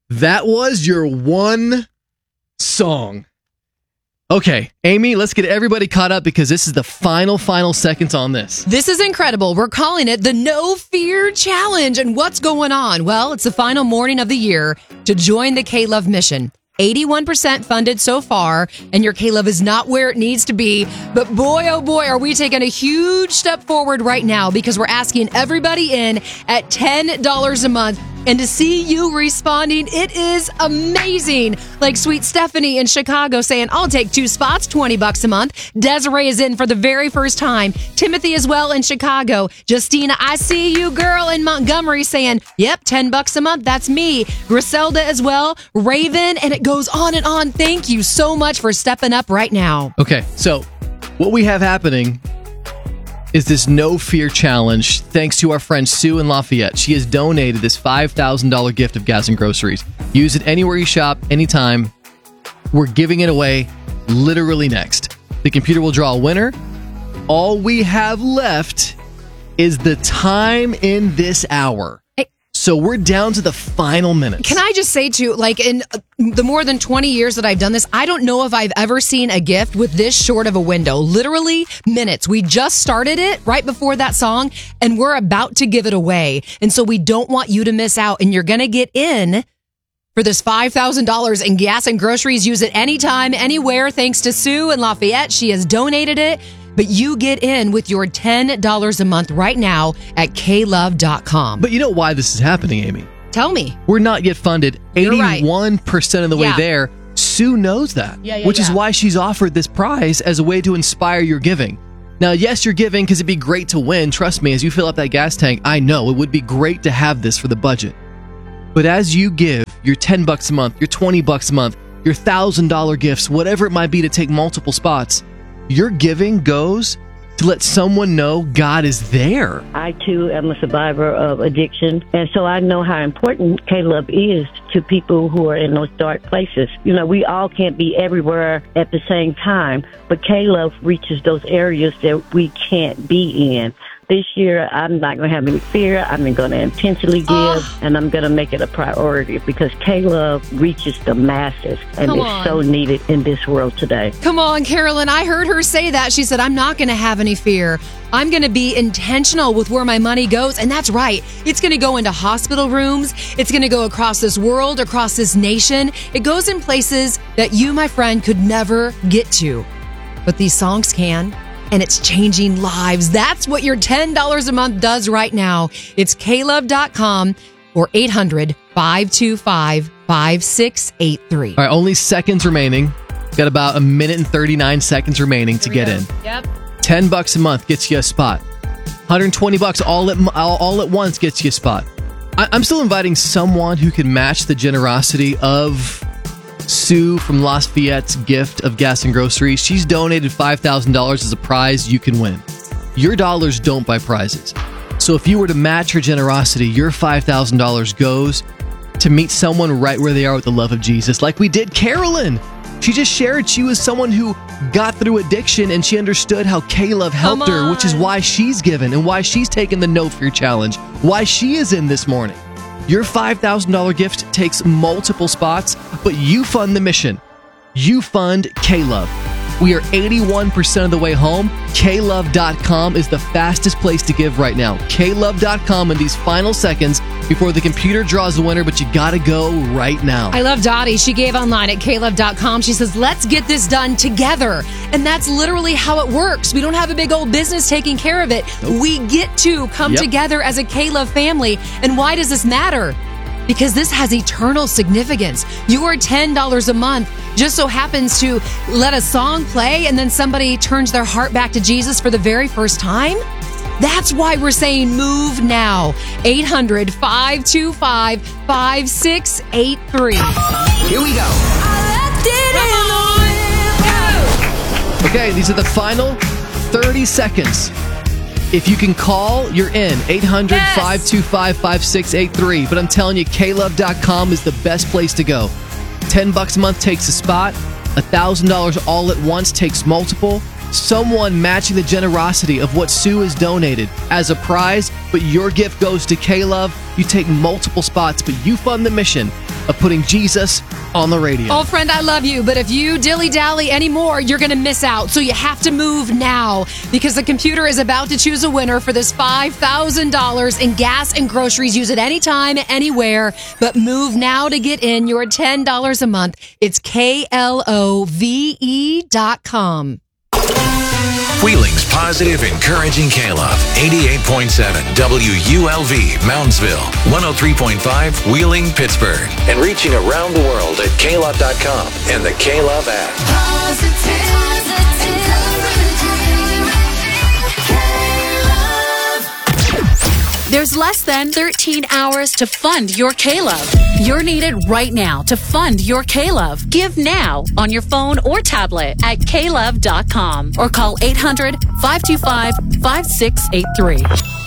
That was your one song. Okay, Amy, let's get everybody caught up because this is the final seconds on this. This is incredible. We're calling it the No Fear Challenge. And what's going on? Well, it's the final morning of the year to join the K-Love mission. 81% funded so far, and your K-Love is not where it needs to be. But boy, oh boy, are we taking a huge step forward right now because we're asking everybody in at $10 a month. And to see you responding, it is amazing. Like sweet Stephanie in Chicago saying, I'll take 2 spots, $20 a month. Desiree is in for the very first time. Timothy as well in Chicago. Justina, I see you, girl, in Montgomery saying, yep, $10 a month. That's me. Griselda as well. Raven, and it goes on and on. Thank you so much for stepping up right now. Okay, so what we have happening is this No Fear Challenge, thanks to our friend Sue in Lafayette. She has donated this $5,000 gift of gas and groceries. Use it anywhere you shop, anytime. We're giving it away literally next. The computer will draw a winner. All we have left is the time in this hour. So we're down to the final minutes. Can I just say, too, like in the more than 20 years that I've done this, I don't know if I've ever seen a gift with this short of a window. Literally minutes. We just started it right before that song, and we're about to give it away. And so we don't want you to miss out, and you're going to get in for this $5,000 in gas and groceries. Use it anytime, anywhere, thanks to Sue in Lafayette. She has donated it. But you get in with your $10 a month right now at klove.com. But you know why this is happening, Amy? Tell me. We're not yet funded 81% of the way there. Sue knows that, which is why she's offered this prize as a way to inspire your giving. Now, yes, you're giving because it'd be great to win. Trust me, as you fill up that gas tank, I know it would be great to have this for the budget. But as you give your $10 a month, your $20 a month, your $1,000 gifts, whatever it might be to take multiple spots, your giving goes to let someone know God is there. I, too, am a survivor of addiction, and so I know how important K-Love is to people who are in those dark places. You know, we all can't be everywhere at the same time, but K-Love reaches those areas that we can't be in. This year, I'm not going to have any fear. I'm going to intentionally give, and I'm going to make it a priority because K-Love reaches the masses, and it's so needed in this world today. Come on, Carolyn. I heard her say that. She said, I'm not going to have any fear. I'm going to be intentional with where my money goes. And that's right. It's going to go into hospital rooms. It's going to go across this world, across this nation. It goes in places that you, my friend, could never get to. But these songs can. And it's changing lives. That's what your $10 a month does right now. It's klove.com or 800-525-5683. All right, only seconds remaining. Got about a minute and 39 seconds remaining to get in. Yep. $10 a month gets you a spot. $120 all at once gets you a spot. I'm still inviting someone who can match the generosity of Sue from Lafayette's gift of gas and groceries. She's donated $5,000 as a prize you can win. Your dollars don't buy prizes. So if you were to match her generosity, your $5,000 goes to meet someone right where they are with the love of Jesus, like we did Carolyn. She just shared she was someone who got through addiction and she understood how K-Love helped her, which is why she's given and why she's taken the No Fear Challenge, why she is in this morning. Your $5,000 gift takes multiple spots, but you fund the mission. You fund K-Love. We are 81% of the way home. klove.com is the fastest place to give right now. klove.com in these final seconds before the computer draws the winner, but you gotta go right now. I love Dottie. She gave online at klove.com. She says, let's get this done together. And that's literally how it works. We don't have a big old business taking care of it. Nope. We get to come together as a K-Love family. And why does this matter? Because this has eternal significance. Your $10 a month just so happens to let a song play and then somebody turns their heart back to Jesus for the very first time. That's why we're saying move now. 800-525-5683. Here we go. Okay, these are the final 30 seconds. If you can call, you're in. 800-525-5683. But I'm telling you, klove.com is the best place to go. $10 a month takes a spot. $1,000 all at once takes multiple. Someone matching the generosity of what Sue has donated as a prize, but your gift goes to K-Love. You take multiple spots, but you fund the mission. of putting Jesus on the radio. Oh, friend, I love you, but if you dilly-dally anymore, you're going to miss out. So you have to move now because the computer is about to choose a winner for this $5,000 in gas and groceries. Use it anytime, anywhere, but move now to get in your $10 a month. It's KLOVE.com. Wheeling's positive, encouraging K-Love. 88.7 WULV, Moundsville. 103.5 Wheeling, Pittsburgh. And reaching around the world at KLove.com and the K-Love app. There's less than 13 hours to fund your K-Love. You're needed right now to fund your K-Love. Give now on your phone or tablet at klove.com or call 800-525-5683.